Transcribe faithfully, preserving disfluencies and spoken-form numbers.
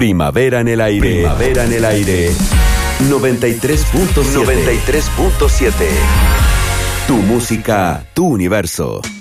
Primavera en el aire. Primavera en el aire. noventa y tres punto siete. noventa y tres punto siete. Tu música, tu universo.